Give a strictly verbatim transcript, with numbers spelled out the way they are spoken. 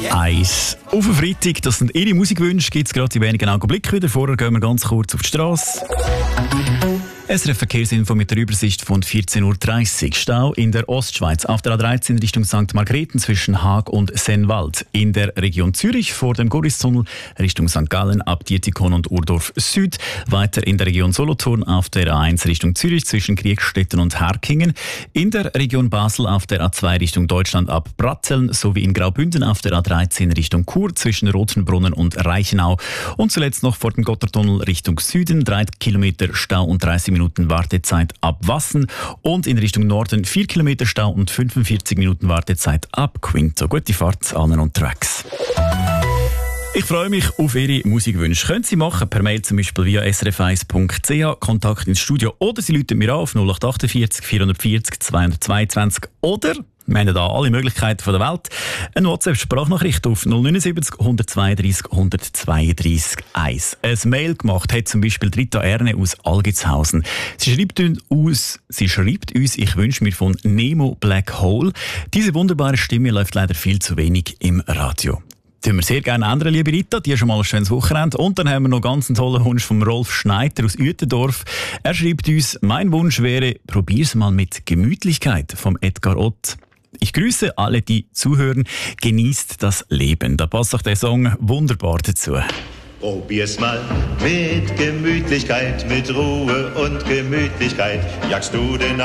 Eins. Auf den Freitag, das sind Ihre Musikwünsche, gibt es gerade in wenigen Augenblicken wieder. Vorher gehen wir ganz kurz auf die Straße. S R F-Verkehrsinfo mit der Übersicht von vierzehn Uhr dreißig. Stau in der Ostschweiz auf der A dreizehn Richtung Sankt Margrethen zwischen Haag und Sennwald. In der Region Zürich vor dem Goristunnel Richtung Sankt Gallen ab Dietikon und Urdorf Süd. Weiter in der Region Solothurn auf der A eins Richtung Zürich zwischen Kriegstetten und Herkingen. In der Region Basel auf der A zwei Richtung Deutschland ab Bratzeln sowie in Graubünden auf der A dreizehn Richtung Chur zwischen Rothenbrunnen und Reichenau. Und zuletzt noch vor dem Gotthardtunnel Richtung Süden drei Kilometer Stau und dreißig Minuten Wartezeit ab Wassen und in Richtung Norden vier Kilometer Stau und fünfundvierzig Minuten Wartezeit ab Quinto. Gute Fahrt allen unterwegs. Ich freue mich auf Ihre Musikwünsche. Können Sie machen per Mail zum Beispiel via s r f eins punkt c h, Kontakt ins Studio, oder Sie rufen mir an auf null acht vierundachtzig vierhundertvierzig zweihundertzweiundzwanzig, oder wir haben da alle Möglichkeiten der Welt. Eine WhatsApp-Sprachnachricht auf null neun sieben null eins zwei drei null eins zwei drei eins. Ein Mail gemacht hat zum Beispiel Rita Erne aus Algitshausen. Sie schreibt uns, sie schreibt uns, ich wünsche mir von Nemo Black Hole. Diese wunderbare Stimme läuft leider viel zu wenig im Radio. Das wir sehr gerne ändern, liebe Rita. Dir schon mal ein schönes Wochenende. Und dann haben wir noch ganz einen tollen Wunsch von Rolf Schneider aus Uetendorf. Er schreibt uns, mein Wunsch wäre, probier's mal mit Gemütlichkeit vom Edgar Ott. Ich grüße alle, die zuhören. Genießt das Leben. Da passt auch der Song wunderbar dazu. Probier's mal mit Gemütlichkeit, mit Ruhe und Gemütlichkeit. Jagst du den